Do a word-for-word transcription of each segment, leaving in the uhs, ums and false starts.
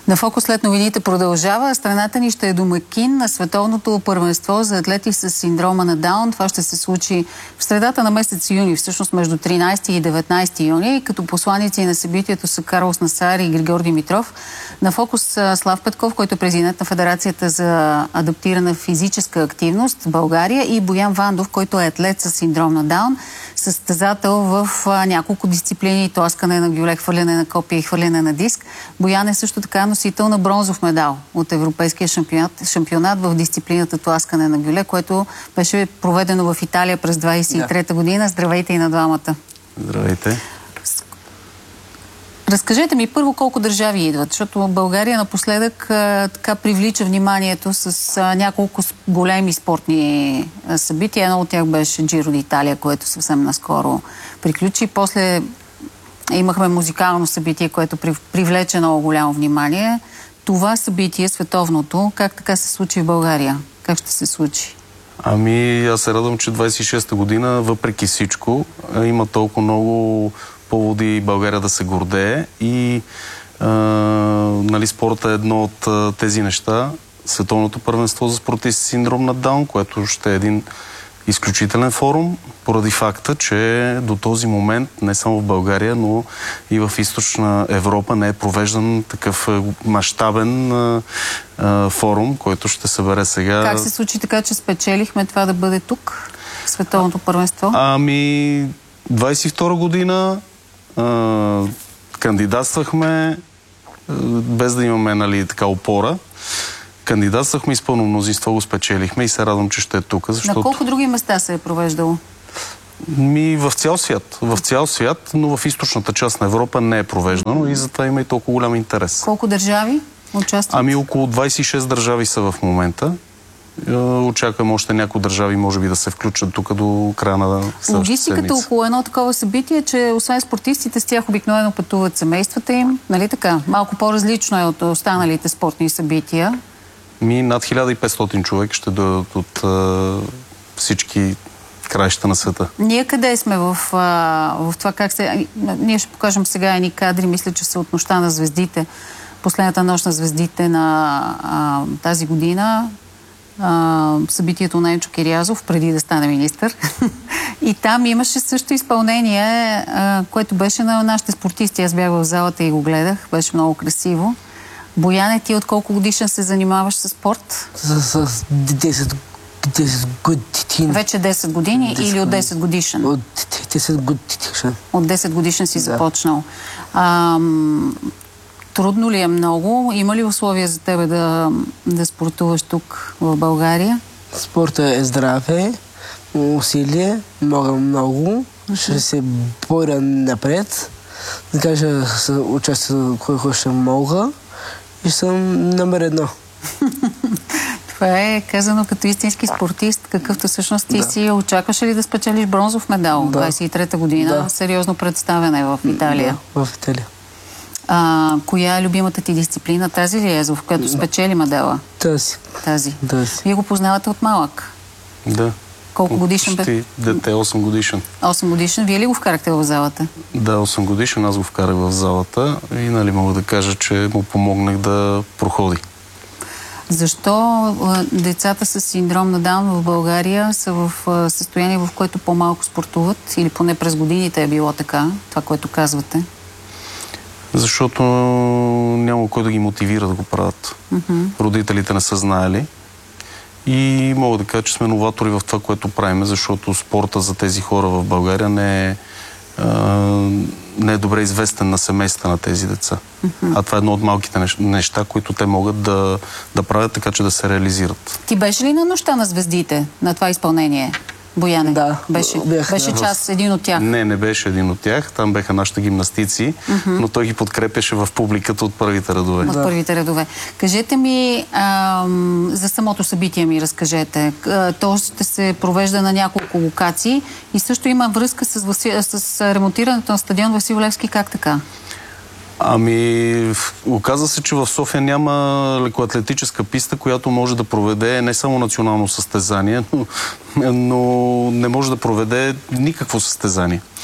На фокус след новините продължава. Страната ни ще е домакин на световното първенство за атлети с синдрома на Даун. Това ще се случи в средата на месец юни, всъщност между тринайсети и деветнайсети юни, като посланици на събитието са Карлос Насар и Григор Димитров. На фокус Слав Петков, който е президент на Федерацията за адаптирана физическа активност в България, и Боян Вандов, който е атлет с синдром на Даун, състезател в няколко дисциплини: тласкане на гюле, хвърляне на копия и хвърляне на диск. Боян е също така носител на бронзов медал от Европейския шампионат, шампионат в дисциплината тласкане на гюле, което беше проведено в Италия през двайсет и трета година. Здравейте и на двамата. Здравейте. Разкажете ми първо колко държави идват, защото България напоследък а, така привлича вниманието с а, няколко големи спортни а, събития. Едно от тях беше Джиро д'Италия, което съвсем наскоро приключи. После имахме музикално събитие, което при, привлече много голямо внимание. Това събитие, световното, как така се случи в България? Как ще се случи? Ами, аз се радвам, че двайсет и шеста година, въпреки всичко, има толкова много поводи България да се гордее и а, нали, спорта е едно от а, тези неща. Световното първенство за спортисти с синдром на Даун, което ще е един изключителен форум, поради факта, че до този момент не само в България, но и в Източна Европа не е провеждан такъв мащабен форум, който ще събере сега. Как се случи така, че спечелихме това да бъде тук, световното първенство? Ами, двайсет и втора година а, кандидатствахме, а, без да имаме, нали, така опора. Кандидатствахме, с пълно мнозинство го спечелихме и се радвам, че ще е тук. Защото... На колко други места се е провеждало? Ми в цял свят. В цял свят, но в източната част на Европа не е провеждано и затова има и толкова голям интерес. Колко държави участват? Ами около двайсет и шест държави са в момента. Очаквам още някои държави, може би, да се включат тук до края на следващата Логистиката седмица. около едно такова събитие, че освен спортистите, с тях обикновено пътуват семействата им. Нали така? Малко по-различно е от останалите спортни събития. Ми над хиляда и петстотин човек ще дойдат от а, всички краища на света. Ние къде сме в, а, в това как се... Ние ще покажем сега едни кадри, мисля, че са от Нощта на звездите. Последната нощ на звездите на а, тази година. А, събитието на Енчо Кирязов, преди да стане министър. И там имаше също изпълнение, а, което беше на нашите спортисти. Аз бях в залата и го гледах. Беше много красиво. Бояне, ти от колко годишен се занимаваш с спорт? С, с десет, десет години. Вече десет години десет или от десет годишен? От десет годишен. От десет годишен си да. започнал. А, трудно ли е много? Има ли условия за тебе да, да спортуваш тук в България? Спорта е здраве, усилие, много много. Ще се боря напред. Да кажа, участвам кой ще мога. И съм номер едно. Това е казано като истински спортист, какъвто всъщност ти да. си. Очакваше ли да спечелиш бронзов медал в да. двайсет и трета година? Да. Сериозно представяне в Италия. Да, в Италия. А, коя е любимата ти дисциплина? Тази ли е, в която спечели медала? Тази. Тази. Тази. Вие го познавате от малък? Да. Колко годишен бе? Почти дете, осем годишен. осем годишен. Вие ли го вкарахте в залата? Да, осем годишен. Аз го вкарах в залата и, нали, мога да кажа, че му помогнах да проходи. Защо децата с синдром на Даун в България са в състояние, в което по-малко спортуват? Или поне през годините е било така, това, което казвате? Защото няма кой да ги мотивира да го правят. Mm-hmm. Родителите не са знаели. И мога да кажа, че сме новатори в това, което правим, защото спорта за тези хора в България не е, а, не е добре известен на семейства на тези деца. Mm-hmm. А това е едно от малките неща, които те могат да, да правят така, че да се реализират. Ти беше ли на Нощта на звездите, на това изпълнение, Бояне? Да. Беше, бях, беше да. част, един от тях? Не, не беше един от тях. Там беха нашите гимнастици, mm-hmm. но той ги подкрепяше в публиката от първите редове. От да. първите редове. Кажете ми, ам, за самото събитие ми разкажете. То ще се провежда на няколко локации и също има връзка с, Васи... с ремонтирането на стадион Васил Левски. Как така? Ами, оказа се, че в София няма лекоатлетическа писта, която може да проведе не само национално състезание, но, но не може да проведе никакво състезание.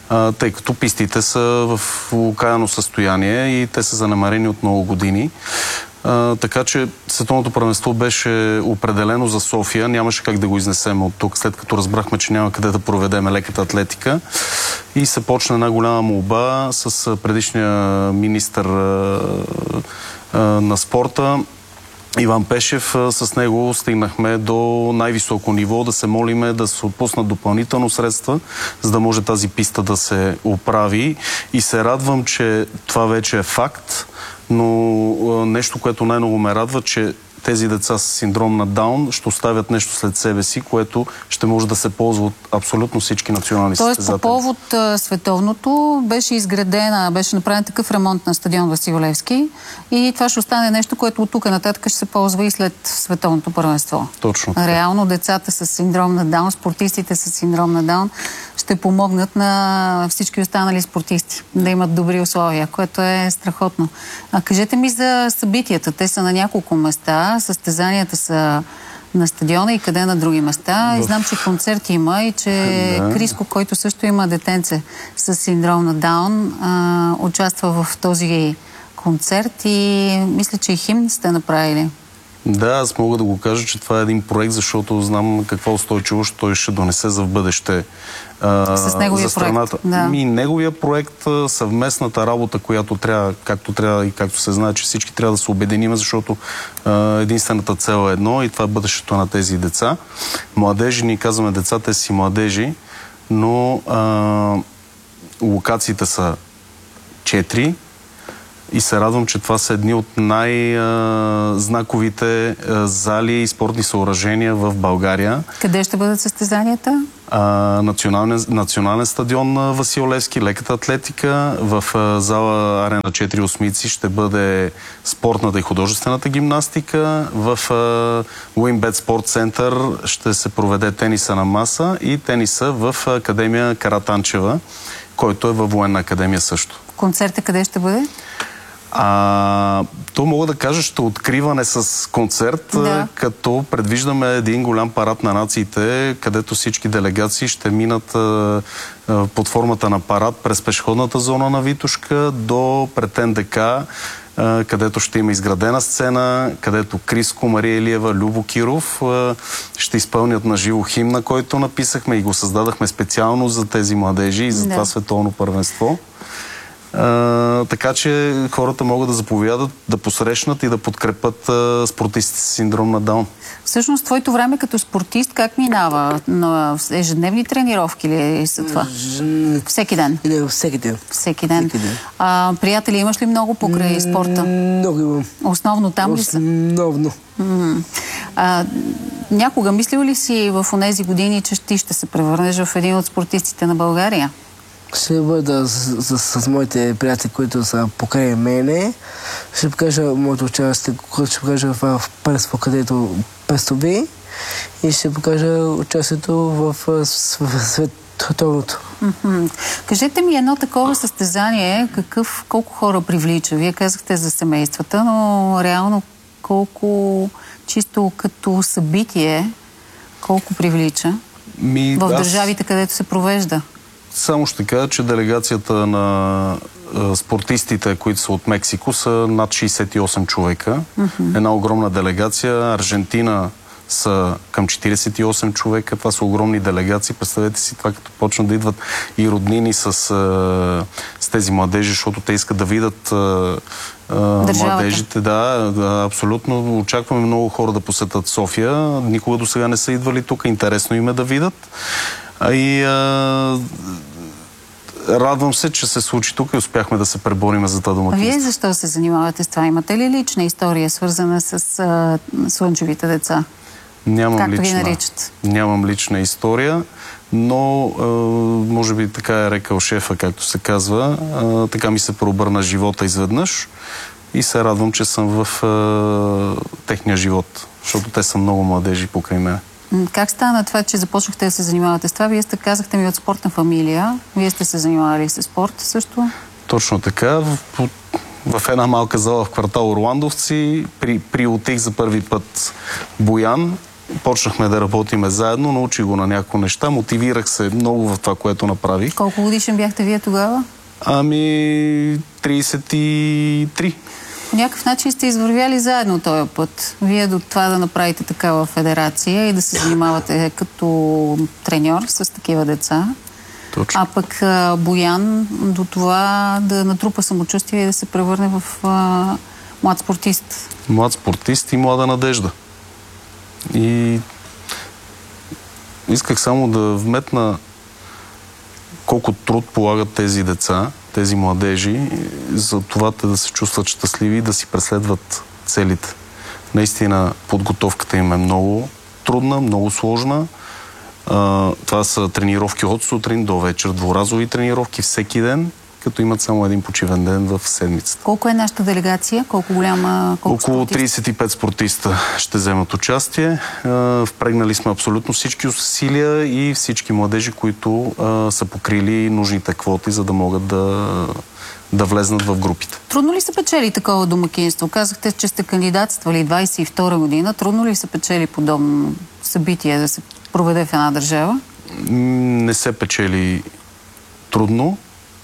а, тъй като пистите са в окаяно състояние и те са занемарени от много години. А, така че световното първенство беше определено за София. Нямаше как да го изнесем от тук, след като разбрахме, че няма къде да проведем леката атлетика. И се почна една голяма молба с предишния министър а, а, на спорта Иван Пешев. С него стигнахме до най-високо ниво, да се молиме да се отпуснат допълнително средства, за да може тази писта да се оправи. И се радвам, че това вече е факт, но нещо, което най-много ме радва, че тези деца с синдром на Даун ще оставят нещо след себе си, което ще може да се ползва от абсолютно всички национални състезатели. Тоест, по повод а, световното беше изградена, беше направен такъв ремонт на стадион Васил Левски и това ще остане нещо, което от тук нататък ще се ползва и след световното първенство. Точно така. Реално децата с синдром на Даун, спортистите с синдром на Даун ще помогнат на всички останали спортисти да имат добри условия, което е страхотно. А кажете ми за събитията. Те са на няколко места. Състезанията са на стадиона и къде на други места. В... И знам, че концерт има и че да. Криско, който също има детенце с синдром на Даун, а, участва в този концерт и мисля, че и химн сте направили. Да, аз мога да го кажа, че това е един проект, защото знам каква устойчивост той ще донесе за в бъдеще а, с неговия за страната. Проект, да. И неговия проект, съвместната работа, която трябва, както трябва и както се знае, че всички трябва да се обединим, защото а, единствената цел е едно и това е бъдещето на тези деца. Младежи, ние казваме деца, те си младежи, но а, локациите са четири. И се радвам, че това са едни от най-знаковите зали и спортни съоръжения в България. Къде ще бъдат състезанията? А, национален, национален стадион на Васил Левски, леката атлетика. В а, зала Арена четири осмици ще бъде спортната и художествената гимнастика. В Уинбет спорт център ще се проведе тениса на маса и тениса в Академия Каратанчева, който е във Военна академия също. Концерта къде ще бъде? А, то мога да кажа, ще откриване с концерт, да. Като предвиждаме един голям парад на нациите, където всички делегации ще минат а, а, под формата на парад през пешеходната зона на Витошка до пред Ен Де Ка, а, където ще има изградена сцена, където Криско, Мария Илиева, Любо Киров а, ще изпълнят на живо химна, който написахме и го създадахме специално за тези младежи и за да. Това световно първенство. Uh, така че хората могат да заповядат, да посрещнат и да подкрепят uh, спортистите с синдром на Даун. Всъщност, твоето време като спортист как минава? На ежедневни тренировки ли са това? Ж... Всеки ден? Не, всеки ден. Всеки ден. Всеки ден. А, приятели, имаш ли много покрай спорта? Много имам. Основно там ли са? Основно. Mm-hmm. А, някога мислил ли си в онези години, че ти ще се превърнеш в един от спортистите на България? Ще бъда с, с, с моите приятели, които са покрай мене. Ще покажа моето участие, което ще покажа в първенство, където предстои. И ще покажа участието в, в, в световното. Mm-hmm. Кажете ми едно такова състезание, какъв, колко хора привлича? Вие казахте за семействата, но реално колко чисто като събитие, колко привлича Ми, в аз... държавите, където се провежда? Само ще кажа, че делегацията на а, спортистите, които са от Мексико, са над шейсет и осем човека. Mm-hmm. Една огромна делегация. Аржентина са към четирийсет и осем човека. Това са огромни делегации. Представете си това, като почнат да идват и роднини с, а, с тези младежи, защото те искат да видят а, а, младежите. Да, да, абсолютно. Очакваме много хора да посетят София. Никога до сега не са идвали тук. Интересно им е да видят. А и а, радвам се, че се случи тук и успяхме да се преборим за това домакинство. А вие защо се занимавате с това? Имате ли лична история, свързана с а, слънчевите деца? Нямам Както лична, ги наричат? Нямам лична история, но а, може би така е рекал шефа, както се казва. А, така ми се преобърна живота изведнъж и се радвам, че съм в а, техния живот, защото те са много младежи покрай мен. Как стана това, че започнахте да се занимавате с това? Вие сте, казахте ми, от спортна фамилия. Вие сте се занимавали с спорт също? Точно така. В, в една малка зала в квартал Орландовци при, приотих за първи път Боян почнахме да работиме заедно, научих го на няколко неща, мотивирах се много в това, което направих. Колко годишен бяхте вие тогава? Ами трийсет и три. По някакъв начин сте извървяли заедно този път. Вие до това да направите такава федерация и да се занимавате като треньор с такива деца. Точно. А пък а, Боян до това да натрупа самочувствие и да се превърне в а, млад спортист. Млад спортист и млада надежда. И исках само да вметна колко труд полагат тези деца, тези младежи, за това те да се чувстват щастливи и да си преследват целите. Наистина подготовката им е много трудна, много сложна. А, това са тренировки от сутрин до вечер, дворазови тренировки всеки ден, като имат само един почивен ден в седмицата. Колко е нашата делегация? Колко голяма? Колко Около спортист? трийсет и пет спортиста ще вземат участие. А, впрегнали сме абсолютно всички усилия и всички младежи, които а, са покрили нужните квоти, за да могат да, да влезнат в групите. Трудно ли се печели такова домакинство? Казахте, че сте кандидатствали двайсет и втора година. Трудно ли се печели подобно събитие да се проведе в една държава? Не се печели трудно.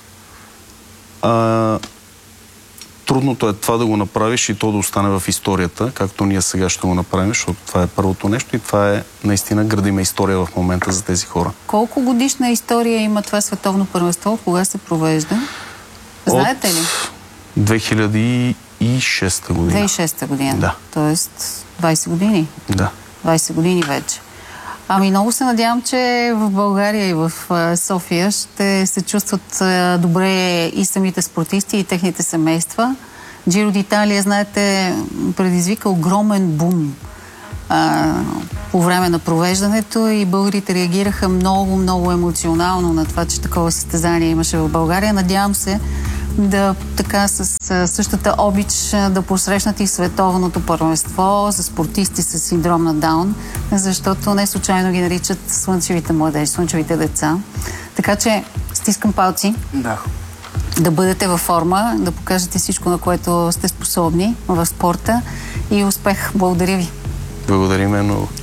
А, трудното е това да го направиш и то да остане в историята, както ние сега ще го направим, защото това е първото нещо и това е наистина градиме история в момента за тези хора. Колко годишна история има това световно първенство? Кога се провежда? Знаете ли? От две хиляди и шеста година. две хиляди и шеста година? Да. Тоест двайсет години? Да. двайсет години вече. Ами много се надявам, че в България и в София ще се чувстват добре и самите спортисти, и техните семейства. Джиро d'Italia, знаете, предизвика огромен бум а, по време на провеждането и българите реагираха много, много емоционално на това, че такова състезание имаше в България. Надявам се да така с същата обич да посрещнат и световното първенство за спортисти с синдром на Даун, защото не случайно ги наричат слънчевите младежи, слънчевите деца. Така че стискам палци. Да. Да бъдете във форма, да покажете всичко, на което сте способни в спорта и успех. Благодаря ви. Благодарим много.